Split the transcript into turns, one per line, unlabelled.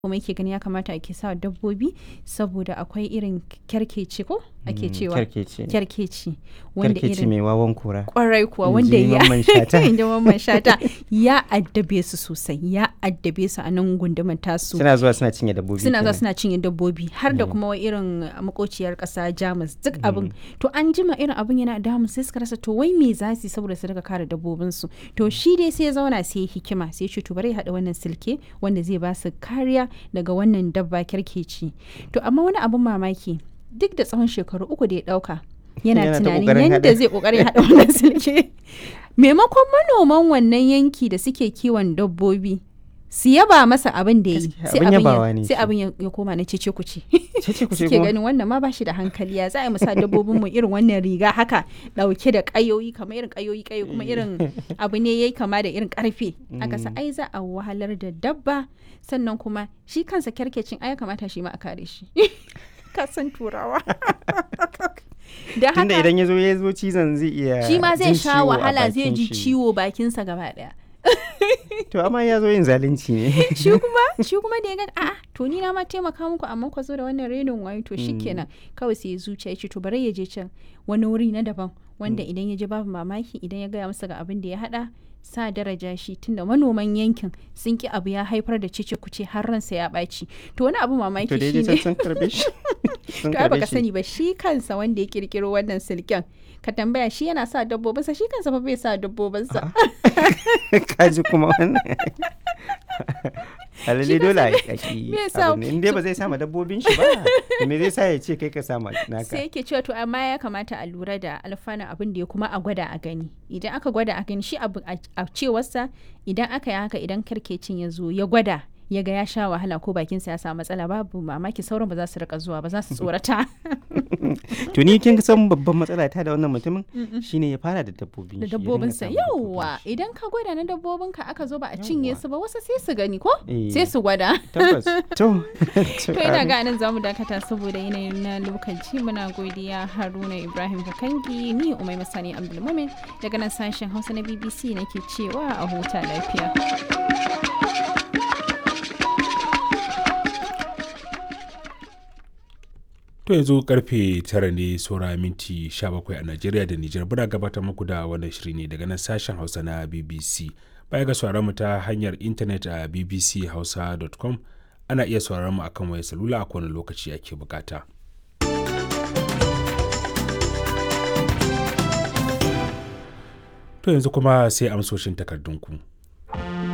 kuma yake gani ya kamata ake sa dabbobi saboda akwai irin kyarkeci ko ake cewa kyarkeci wanda
irin mai wawan kura
kwarai kuwa wanda ya inda Mamman Shata ya addabe su sosai, ya addabe su a nan gundumar tasu.
Suna zuwa suna cinye dabbobi.
Suna zuwa suna cinye dabbobi har da kuma irin makociyar kasa Jamus duk abin. To an jima irin abin yana damu sai suka rasa to wai me za su saboda su daga kare dabbobin su. To shi dai sai ya zauna sai hikima sai ya ce to bari ya haɗa wannan silke wanda zai ba su kariya daga wannan dabba kyarkeci. To amma wani abin mamaki duk da tsawon shekaru 3 da ya ɗauka yana tunanin yadda zai kokarin haɗa wannan silke. Maimakon manoman wannan yanki da suke kiwon dabbobi su yaba masa abin da ya yi sai abin ya koma na cece kuce suke ganin wannan ma bashi da hankali ya za a yi musa dabbobin mu irin wannan riga haka dauke da kayoyi kamar irin kayoyi kuma irin abu ne yayi kama da irin karfe aka sa ai za a wahalar da dabba sannan kuma shi kansa kyarkecin ai kamata shi ma a kare shi ka san turawa
da haka idan ya zo cizon zai iya
shi ma zai sha wahala zai ji ciwo bakinsa gaba daya
to amma ya zo yin zalunci ne
shi kuma da ya ga a'a to ni na ma taimaka muku amma ku zo da wannan renin wayo to shikenan kawai sai ya zuciya ya ce to bari ya je can wani wuri na daban wanda idan ya je babu mamaki idan ya gaya masa ga abin da ya hada sa daraja shi tunda manoman yankin sun ki abu ya haifar da cece kuce har ransa ya ɓaci to wani abu mamaki shi ne
sun karbe shi
to ai baka sani ba shi kansa wanda ya kirkiro wannan silken ka tambaya shi yana sa dabbobinsa shi kansa fa bai sa dabbobinsa
kaji kuma wannan alalle dole a yi in dai ba zai sama dabbobin shi ba me zai sa ya ce kai ka sama naka
sai yake cewa to amma ya kamata a lura da alfanun abin da ya kuma a gwada a gani idan aka gwada a gani shi abu a cewarsa idan aka yi haka idan karkecin ya zo ya gwada ya ga ya sha wahala ko bakinsa ya samu matsala babu mamaki sauran ba za su rika zuwa ba za su tsorata
to ni kin san babban matsala ta da wannan mutumin shine ya fara da
dabbobinsa yauwa idan ka gwada na dabbobinka aka zo ba a cinye su ba wasu sai su gani ko sai su gwada
tabbas to
ina ga nan zamu dakata saboda yanayin na lokaci muna godiya Haruna Ibrahim Kakangi ni Umai Masani Abdulmumin daga nan sashen Hausa na BBC nake cewa a huta lafiya.
To yanzu karfe 9 ne saura minti 17 a Najeriya da Nijar bura gabatar muku da wannan shiri ne daga nan sashen Hausa na BBC. Baya ga sauraron mu ta hanyar intanet a bbchausa.com ana iya sauraron mu akan wayar salula a kowane lokaci ake bukata. To yanzu kuma sai amsoshin takardunku.